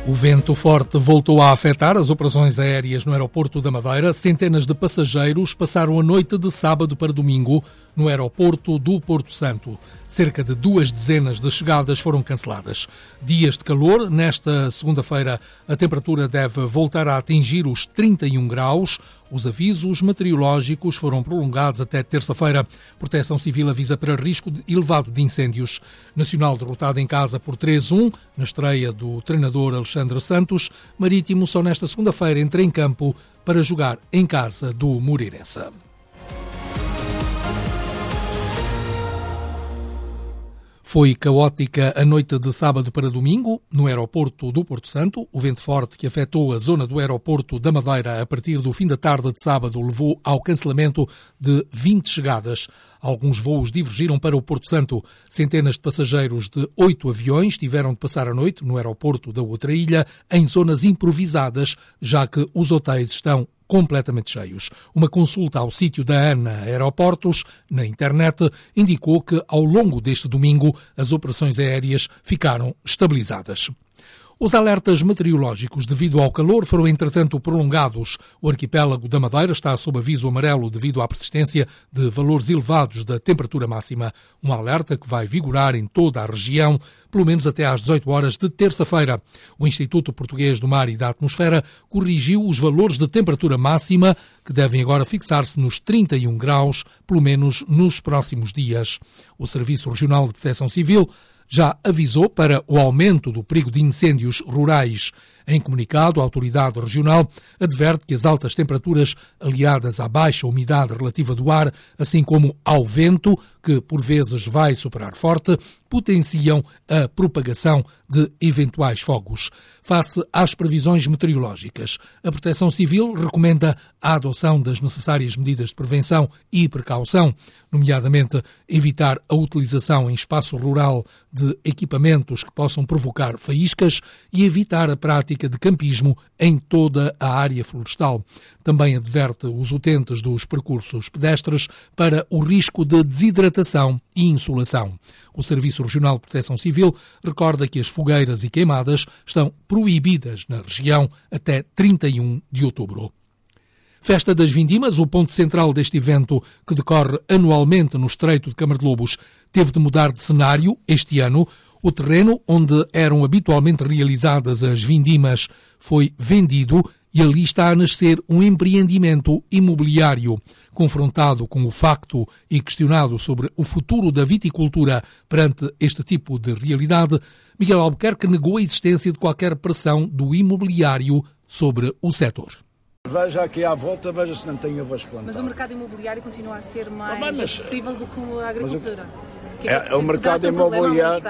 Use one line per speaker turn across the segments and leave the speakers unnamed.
O vento forte voltou a afetar as operações aéreas no aeroporto da Madeira. Centenas de passageiros passaram a noite de sábado para domingo no aeroporto do Porto Santo. Cerca de 2 dezenas de chegadas foram canceladas. Dias de calor. Nesta segunda-feira, a temperatura deve voltar a atingir os 31 graus. Os avisos meteorológicos foram prolongados até terça-feira. Proteção Civil avisa para risco elevado de incêndios. Nacional derrotado em casa por 3-1, na estreia do treinador Alexandre Santos. Marítimo só nesta segunda-feira entra em campo para jogar em casa do Moreirense. Foi caótica a noite de sábado para domingo no aeroporto do Porto Santo. O vento forte que afetou a zona do aeroporto da Madeira a partir do fim da tarde de sábado levou ao cancelamento de 20 chegadas. Alguns voos divergiram para o Porto Santo. Centenas de passageiros de 8 aviões tiveram de passar a noite no aeroporto da outra ilha em zonas improvisadas, já que os hotéis estão completamente cheios. Uma consulta ao sítio da ANA Aeroportos, na internet, indicou que, ao longo deste domingo, as operações aéreas ficaram estabilizadas. Os alertas meteorológicos devido ao calor foram, entretanto, prolongados. O arquipélago da Madeira está sob aviso amarelo devido à persistência de valores elevados da temperatura máxima. Um alerta que vai vigorar em toda a região, pelo menos até às 18 horas de terça-feira. O Instituto Português do Mar e da Atmosfera corrigiu os valores de temperatura máxima, que devem agora fixar-se nos 31 graus, pelo menos nos próximos dias. O Serviço Regional de Proteção Civil já avisou para o aumento do perigo de incêndios rurais. Em comunicado, a autoridade regional adverte que as altas temperaturas, aliadas à baixa umidade relativa do ar, assim como ao vento, que por vezes vai soprar forte, potenciam a propagação de eventuais fogos. Face às previsões meteorológicas, a Proteção Civil recomenda a adoção das necessárias medidas de prevenção e precaução, nomeadamente evitar a utilização em espaço rural de equipamentos que possam provocar faíscas e evitar a prática de campismo em toda a área florestal. Também adverte os utentes dos percursos pedestres para o risco de desidratação e insolação. O Serviço Regional de Proteção Civil recorda que as fogueiras e queimadas estão proibidas na região até 31 de outubro. Festa das Vindimas, o ponto central deste evento, que decorre anualmente no Estreito de Câmara de Lobos, teve de mudar de cenário este ano. O terreno onde eram habitualmente realizadas as vindimas foi vendido e ali está a nascer um empreendimento imobiliário. Confrontado com o facto e questionado sobre o futuro da viticultura perante este tipo de realidade, Miguel Albuquerque negou a existência de qualquer pressão do imobiliário sobre o setor.
Veja aqui à volta, veja se não tem uvas plantadas.
Mas o mercado imobiliário continua a ser mais acessível do que a agricultura?
O mercado imobiliário...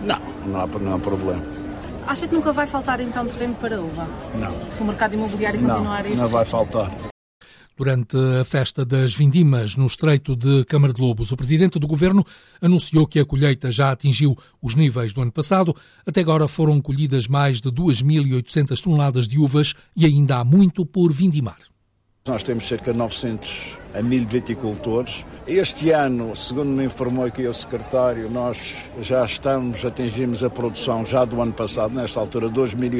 Não há problema.
Acha que nunca vai faltar então terreno para uva?
Não.
Se o mercado imobiliário continuar este...
Não vai faltar.
Durante a festa das Vindimas no Estreito de Câmara de Lobos, o presidente do governo anunciou que a colheita já atingiu os níveis do ano passado. Até agora foram colhidas mais de 2.800 toneladas de uvas e ainda há muito por vindimar.
Nós temos cerca de 900 a 1.000 viticultores. Este ano, segundo me informou aqui o secretário, nós já atingimos a produção já do ano passado, nesta altura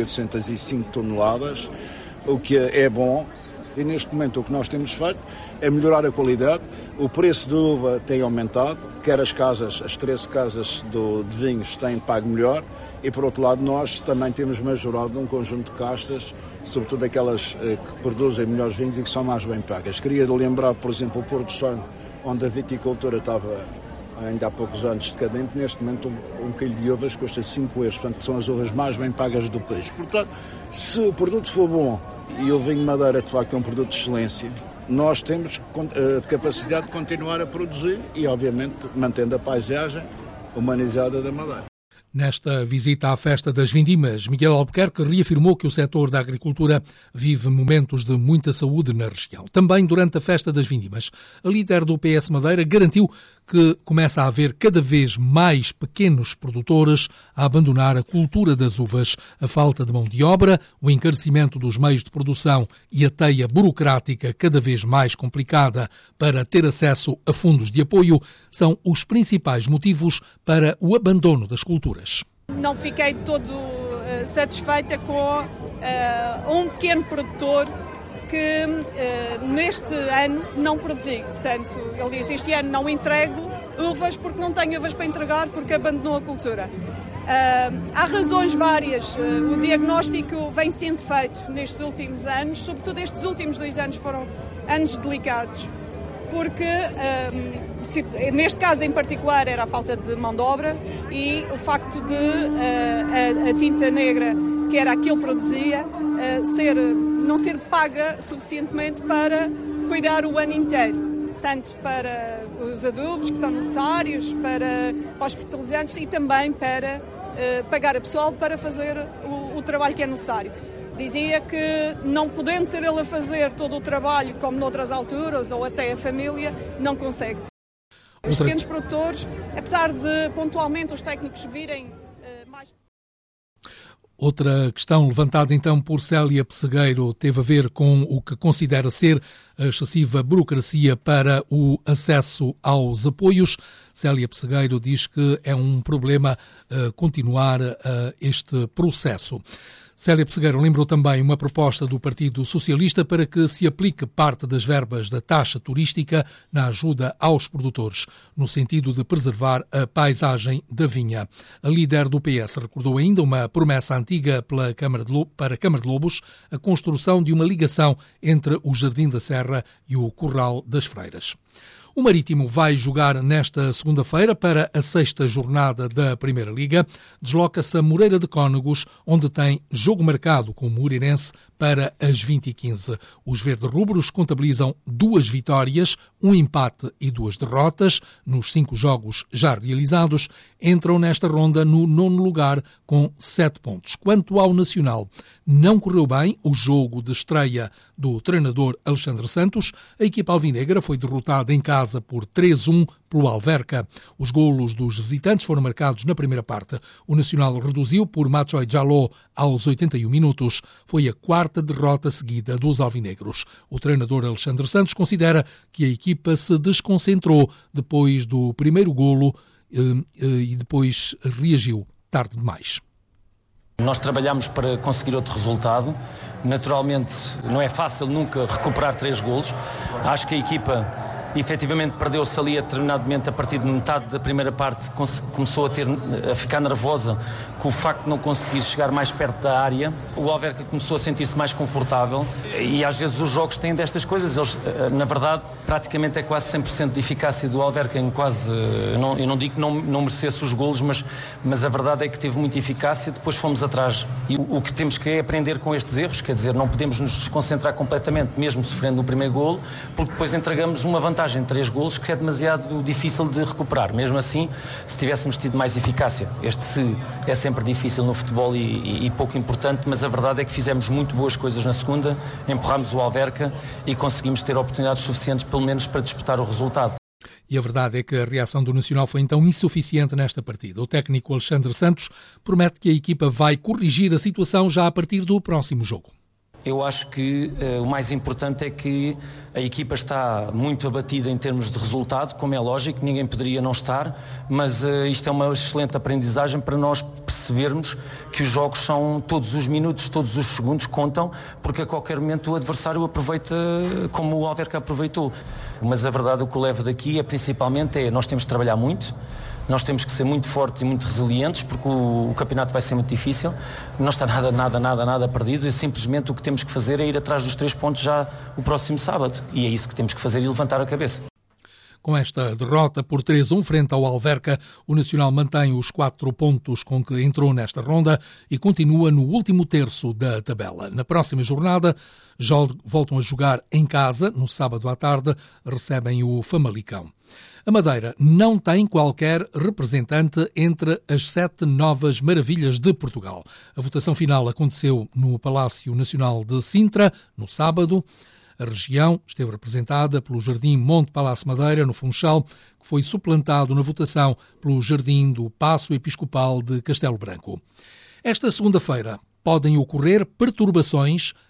2.805 toneladas, o que é bom. E neste momento o que nós temos feito é melhorar a qualidade. O preço da uva tem aumentado, quer as 13 casas de vinhos têm pago melhor e, por outro lado, nós também temos majorado um conjunto de castas, sobretudo aquelas que produzem melhores vinhos e que são mais bem pagas. Queria lembrar, por exemplo, o Porto Santo, onde a viticultura estava ainda há poucos anos decadente. Neste momento um quilo de uvas custa 5 euros, portanto são as uvas mais bem pagas do país. Portanto, se o produto for bom e o vinho Madeira de facto é um produto de excelência, nós temos a capacidade de continuar a produzir e obviamente mantendo a paisagem humanizada da Madeira.
Nesta visita à Festa das Vindimas, Miguel Albuquerque reafirmou que o setor da agricultura vive momentos de muita saúde na região. Também durante a Festa das Vindimas, a líder do PS Madeira garantiu que começa a haver cada vez mais pequenos produtores a abandonar a cultura das uvas. A falta de mão de obra, o encarecimento dos meios de produção e a teia burocrática cada vez mais complicada para ter acesso a fundos de apoio são os principais motivos para o abandono das culturas.
Não fiquei todo satisfeita com um pequeno produtor que neste ano não produzi. Portanto, ele diz, este ano não entrego uvas porque não tenho uvas para entregar porque abandonou a cultura. Há razões várias. O diagnóstico vem sendo feito nestes últimos anos, sobretudo estes últimos 2 anos foram anos delicados, porque neste caso em particular era a falta de mão de obra e o facto de a tinta negra, que era a que ele produzia, não ser paga suficientemente para cuidar o ano inteiro, tanto para os adubos que são necessários, para os fertilizantes e também para pagar a pessoal para fazer o trabalho que é necessário. Dizia que, não podendo ser ele a fazer todo o trabalho, como noutras alturas, ou até a família, não consegue. Os pequenos produtores, apesar de pontualmente os técnicos virem mais...
Outra questão levantada então por Célia Pessegueiro teve a ver com o que considera ser a excessiva burocracia para o acesso aos apoios. Célia Pessegueiro diz que é um problema continuar este processo. Célia Pessegueiro lembrou também uma proposta do Partido Socialista para que se aplique parte das verbas da taxa turística na ajuda aos produtores, no sentido de preservar a paisagem da vinha. A líder do PS recordou ainda uma promessa antiga para a Câmara de Lobos, a construção de uma ligação entre o Jardim da Serra e o Curral das Freiras. O Marítimo vai jogar nesta segunda-feira para a 6ª jornada da Primeira Liga. Desloca-se a Moreira de Cónegos, onde tem jogo marcado com o Moreirense para as 20h15. Os verde-rubros contabilizam 2 vitórias, 1 empate e 2 derrotas. Nos 5 jogos já realizados, entram nesta ronda no 9º lugar com 7 pontos. Quanto ao Nacional, não correu bem o jogo de estreia do treinador Alexandre Santos. A equipa alvinegra foi derrotada em casa por 3-1 pelo Alverca. Os golos dos visitantes foram marcados na primeira parte. O Nacional reduziu por Machoy Jaló aos 81 minutos. Foi a 4ª derrota seguida dos alvinegros. O treinador Alexandre Santos considera que a equipa se desconcentrou depois do primeiro golo e depois reagiu tarde demais.
Nós trabalhamos para conseguir outro resultado. Naturalmente, não é fácil nunca recuperar 3 golos. Acho que a equipa efetivamente perdeu-se ali a determinado momento, a partir de metade da primeira parte começou a ficar nervosa com o facto de não conseguir chegar mais perto da área. O Alverca começou a sentir-se mais confortável e às vezes os jogos têm destas coisas. Eles, na verdade, praticamente é quase 100% de eficácia do Alverca em quase... Eu não digo que não merecesse os golos, mas a verdade é que teve muita eficácia. Depois fomos atrás. E o que temos que é aprender com estes erros, quer dizer, não podemos nos desconcentrar completamente, mesmo sofrendo o primeiro golo, porque depois entregamos uma vantagem de 3 golos que é demasiado difícil de recuperar. Mesmo assim, se tivéssemos tido mais eficácia. Este se é sempre difícil no futebol e pouco importante, mas a verdade é que fizemos muito boas coisas na segunda, empurramos o Alverca e conseguimos ter oportunidades suficientes, pelo menos, para disputar o resultado.
E a verdade é que a reação do Nacional foi então insuficiente nesta partida. O técnico Alexandre Santos promete que a equipa vai corrigir a situação já a partir do próximo jogo.
Eu acho que o mais importante é que a equipa está muito abatida em termos de resultado, como é lógico, ninguém poderia não estar, mas isto é uma excelente aprendizagem para nós percebermos que os jogos são todos os minutos, todos os segundos contam, porque a qualquer momento o adversário aproveita como o Alverca aproveitou. Mas a verdade, o que eu levo daqui é principalmente nós temos de trabalhar muito. Nós temos que ser muito fortes e muito resilientes, porque o campeonato vai ser muito difícil. Não está nada perdido. E simplesmente o que temos que fazer é ir atrás dos 3 pontos já o próximo sábado. E é isso que temos que fazer e levantar a cabeça.
Com esta derrota por 3-1 frente ao Alverca, o Nacional mantém os 4 pontos com que entrou nesta ronda e continua no último terço da tabela. Na próxima jornada, já voltam a jogar em casa. No sábado à tarde, recebem o Famalicão. A Madeira não tem qualquer representante entre as 7 novas maravilhas de Portugal. A votação final aconteceu no Palácio Nacional de Sintra, no sábado. A região esteve representada pelo Jardim Monte Palácio Madeira, no Funchal, que foi suplantado na votação pelo Jardim do Paço Episcopal de Castelo Branco. Esta segunda-feira podem ocorrer perturbações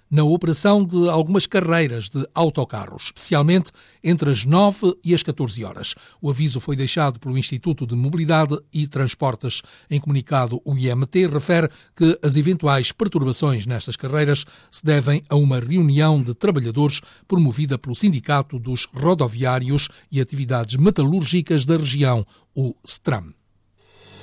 na operação de algumas carreiras de autocarros, especialmente entre as 9 e as 14 horas. O aviso foi deixado pelo Instituto de Mobilidade e Transportes. Em comunicado, o IMT refere que as eventuais perturbações nestas carreiras se devem a uma reunião de trabalhadores promovida pelo Sindicato dos Rodoviários e Atividades Metalúrgicas da região, o STRAM.